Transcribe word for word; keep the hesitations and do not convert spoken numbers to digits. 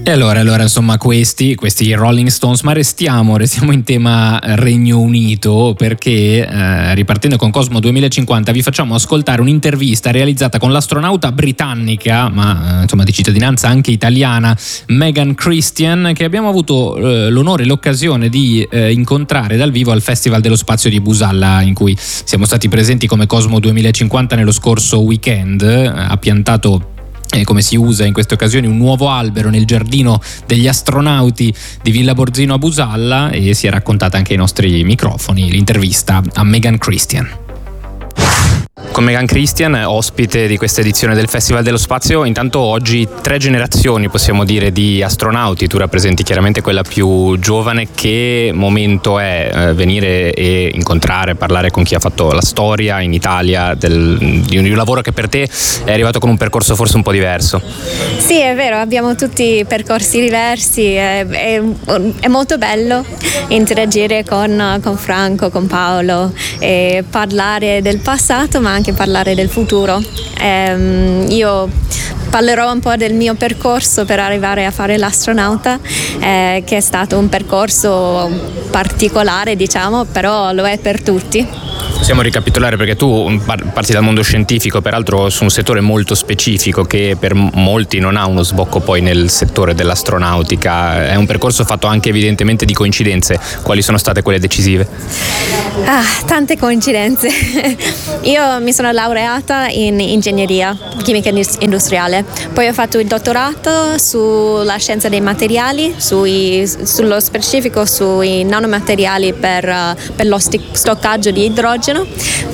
E allora, allora insomma questi, questi Rolling Stones, ma restiamo, restiamo in tema Regno Unito, perché eh, ripartendo con Cosmo duemilacinquanta vi facciamo ascoltare un'intervista realizzata con l'astronauta britannica, ma eh, insomma di cittadinanza anche italiana, Megan Christian, che abbiamo avuto eh, l'onore e l'occasione di eh, incontrare dal vivo al Festival dello Spazio di Busalla, in cui siamo stati presenti come Cosmo duemilacinquanta nello scorso weekend. Ha piantato, come si usa in queste occasioni, un nuovo albero nel giardino degli astronauti di Villa Borzino a Busalla, e si è raccontata anche ai nostri microfoni l'intervista a Megan Christian. Con Megan Christian, ospite di questa edizione del Festival dello Spazio. Intanto oggi tre generazioni, possiamo dire, di astronauti. Tu rappresenti chiaramente quella più giovane. Che momento è eh, venire e incontrare, parlare con chi ha fatto la storia in Italia del, di, un, di un lavoro che per te è arrivato con un percorso forse un po' diverso? Sì, è vero, abbiamo tutti percorsi diversi, è, è, è molto bello interagire con, con Franco, con Paolo, e parlare del passato ma anche parlare del futuro. Eh, io parlerò un po' del mio percorso per arrivare a fare l'astronauta, eh, che è stato un percorso particolare, diciamo, però lo è per tutti. Possiamo ricapitolare, perché tu parti dal mondo scientifico, peraltro su un settore molto specifico che per molti non ha uno sbocco poi nel settore dell'astronautica. È un percorso fatto anche evidentemente di coincidenze. Quali sono state quelle decisive? Ah, tante coincidenze. Io mi sono laureata in ingegneria chimica industriale, poi ho fatto il dottorato sulla scienza dei materiali, sui, sullo specifico sui nanomateriali per, per lo stoccaggio di idrogeno.